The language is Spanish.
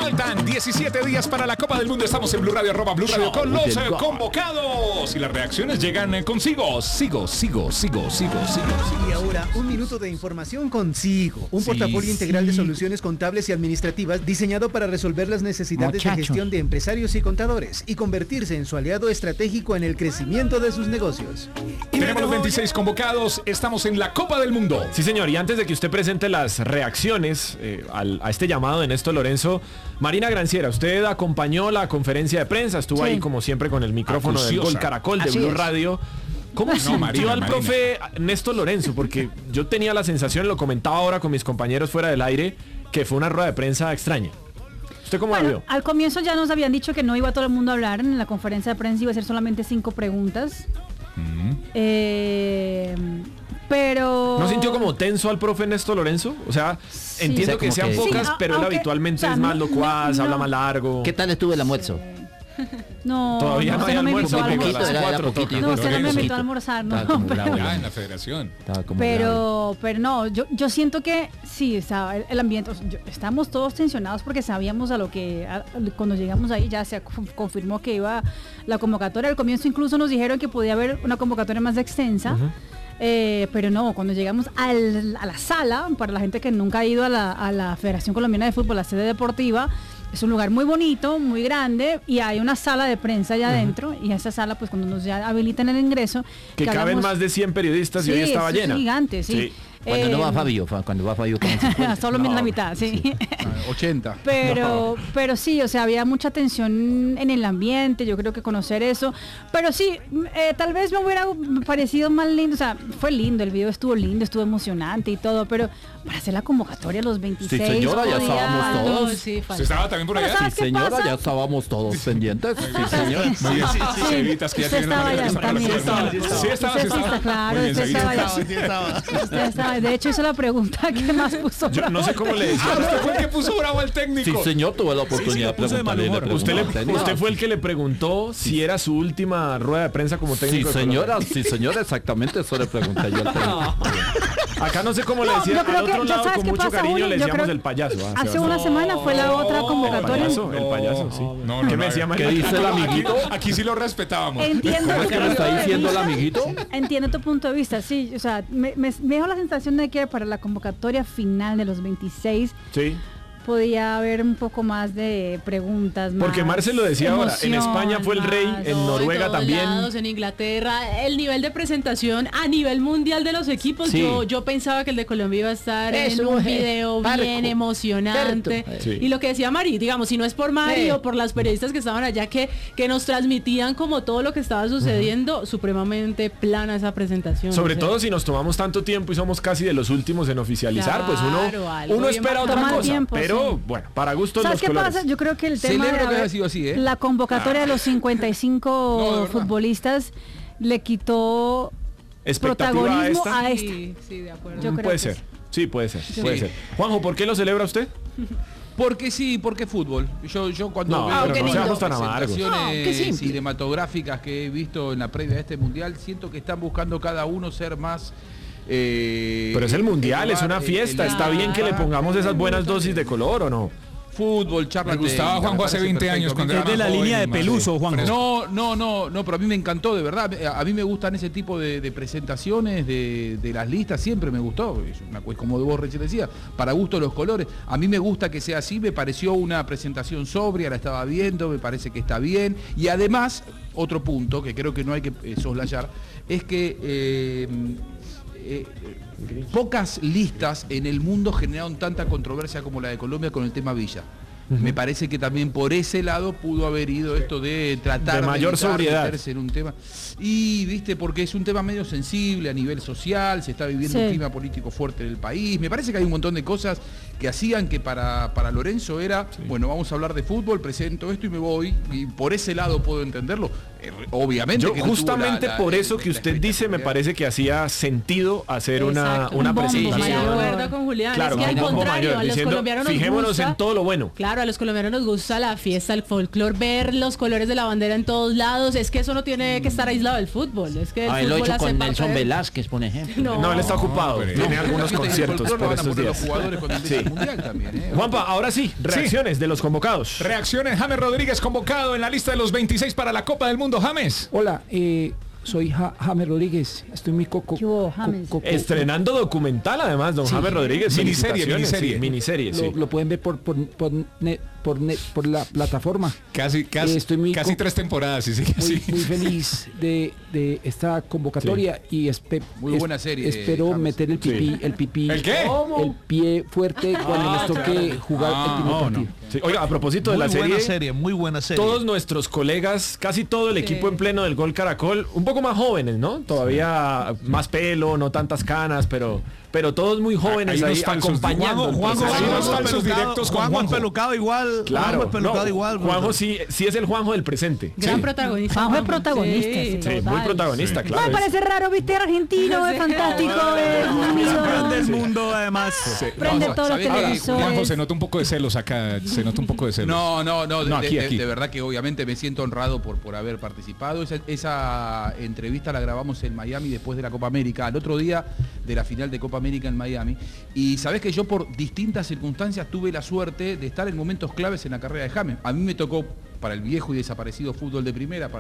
Faltan 17 días para la Copa del Mundo. Estamos en Blue Radio, @Blue Radio con los convocados. Y las reacciones llegan consigo. Sigo. Y ahora, un minuto de información consigo. Un portafolio integral de soluciones contables y administrativas diseñado para resolver las necesidades de gestión de empresarios y contadores y convertirse en su aliado estratégico en el crecimiento de sus negocios. Y tenemos los 26 convocados. Estamos en la Copa del Mundo. Sí, señor. Y antes de que usted presente las reacciones a este llamado de Néstor Lorenzo, Marina Granciera, usted acompañó la conferencia de prensa, estuvo ahí como siempre con el micrófono del Gol Caracol de Blue Radio. ¿Cómo sintió al profe Néstor Lorenzo? Porque yo tenía la sensación, lo comentaba ahora con mis compañeros fuera del aire, que fue una rueda de prensa extraña. ¿Usted cómo la vio? Al comienzo ya nos habían dicho que no iba todo el mundo a hablar, en la conferencia de prensa iba a ser solamente 5 preguntas. Pero... ¿No sintió como tenso al profe Néstor Lorenzo? O sea, sí, entiendo que sean pocas, pero él habitualmente es más locuaz, habla más largo. ¿Qué tal estuvo el almuerzo? No, todavía no hay almuerzo. No, usted no me invitó a almorzar, ¿no? En la federación. Pero no, yo siento que sí, estaba el ambiente, estábamos todos tensionados porque sabíamos cuando llegamos ahí ya se confirmó que iba la convocatoria. Al comienzo incluso nos dijeron que podía haber una convocatoria más extensa. Pero no, cuando llegamos a la sala, para la gente que nunca ha ido a la Federación Colombiana de Fútbol, la sede deportiva, es un lugar muy bonito, muy grande, y hay una sala de prensa allá adentro, y esa sala, pues cuando nos ya habilitan el ingreso... Que caben más de 100 periodistas y hoy estaba llena. Es gigante, sí. Cuando no va Fabio, solo la mitad, sí. 80. Pero sí, o sea, había mucha tensión en el ambiente, yo creo que conocer eso. Pero sí, tal vez me hubiera parecido más lindo, o sea, fue lindo, el video estuvo lindo, estuvo emocionante y todo, pero para hacer la convocatoria a los 26... Sí, señora, ya estábamos todos. No, sí, ¿Se estaba también por allá? Sí, señora, ya estábamos todos pendientes. Sí, señor. Sí, evitas que ya tienen una allá también. Sí, estaba. Claro, usted estaba. De hecho, hizo la pregunta que más puso bravo. Yo no sé cómo le decía. Usted fue el que puso bravo al técnico. Sí, señor, tuve la oportunidad de preguntarle. Usted fue el que le preguntó si era su última rueda de prensa como técnico. Sí, señora, exactamente eso le pregunté yo al técnico. Acá no sé cómo le decía, al otro lado con mucho cariño le decíamos el payaso. Hace una semana fue la otra convocatoria. El payaso, sí. ¿Qué me decía María? ¿Qué dice el amiguito? Aquí sí lo respetábamos. Entiendo. ¿Cómo es que lo está diciendo el amiguito? Entiendo tu punto de vista, sí. O sea, me dio la sensación de que para la convocatoria final de los 26 podía haber un poco más de preguntas. Porque Marcel lo decía ahora, en España fue el rey, en Noruega también. En Inglaterra, el nivel de presentación a nivel mundial de los equipos, yo pensaba que el de Colombia iba a estar en un video bien emocionante. Y lo que decía Mari, digamos, si no es por Mari o por las periodistas que estaban allá que nos transmitían como todo lo que estaba sucediendo, supremamente plana esa presentación. Sobre todo si nos tomamos tanto tiempo y somos casi de los últimos en oficializar, pues uno espera otra cosa. Pero bueno, para gustos los colores. ¿Sabes qué pasa? Yo creo que el tema de la convocatoria de los 55 futbolistas le quitó protagonismo a esta. Sí, de acuerdo. Yo creo puede ser. Sí, puede ser. Juanjo, ¿por qué lo celebra usted? Porque fútbol. Yo cuando veo presentaciones cinematográficas que he visto en la previa de este mundial, siento que están buscando cada uno ser más... pero es el mundial, es una fiesta. ¿Está bien que le pongamos esas buenas dosis de color o no? Fútbol, charla. Me gustaba Juanjo hace 20 años cuando era de la línea de Peluso, Juanjo. No, pero a mí me encantó, de verdad. A mí me gustan ese tipo de presentaciones, de las listas, siempre me gustó. Es una cosa, como vos recién decías, para gusto los colores. A mí me gusta que sea así, me pareció una presentación sobria, la estaba viendo, me parece que está bien. Y además, otro punto que creo que no hay que soslayar, es que... pocas listas en el mundo generaron tanta controversia como la de Colombia con el tema Villa. Me parece que también por ese lado pudo haber ido esto de tratar de mayor sobriedad, meterse en un tema. Y viste, porque es un tema medio sensible a nivel social, se está viviendo un clima político fuerte en el país. Me parece que hay un montón de cosas que hacían que para Lorenzo era, bueno, vamos a hablar de fútbol, presento esto y me voy. Y por ese lado puedo entenderlo. Obviamente. Yo justamente por eso que usted dice, me parece que hacía sentido hacer una presentación. De acuerdo con Julián. Claro, es que al contrario, a los colombianos nos fijémonos gusta, en todo lo bueno. Claro, Claro, a los colombianos nos gusta la fiesta, el folclore, ver los colores de la bandera en todos lados. Es que eso no tiene que estar aislado del fútbol. Es que el fútbol lo he hecho hace con parte Nelson de... Velázquez, por ejemplo. No, él está ocupado. Tiene algunos conciertos por estos días. Los jugadores con el mundial también, Juanpa, ahora sí, reacciones de los convocados. Reacciones, James Rodríguez convocado en la lista de los 26 para la Copa del Mundo. James. Hola, soy James Rodríguez, estoy muy estrenando documental además, don James Rodríguez. Miniserie. Lo pueden ver por la plataforma. Casi 3 temporadas, muy feliz de esta convocatoria y muy buena serie. Espero meter el pipí. ¿El qué? El pie fuerte cuando nos toque jugar el primer partido. Sí. Oiga, a propósito de la serie, muy buena serie. Todos nuestros colegas, casi todo el equipo en pleno del Gol Caracol, un poco más jóvenes, ¿no? Todavía más pelo, no tantas canas, pero todos muy jóvenes ahí acompañando. Juanjo pelucado igual. Claro, igual. Juanjo sí es el Juanjo del presente. Gran protagonista. Juanjo es protagonista. Sí, muy protagonista, claro. Me parece raro, viste, argentino, es fantástico, es un ídolo. Prende el mundo, además. Prende todos los televisores. Juanjo, se nota un poco de celos acá, No, de verdad que obviamente me siento honrado por haber participado. Esa entrevista la grabamos en Miami después de la Copa América, al otro día de la final de Copa América en Miami. Y sabés que yo por distintas circunstancias tuve la suerte de estar en momentos claves en la carrera de James. A mí me tocó para el viejo y desaparecido fútbol de primera, para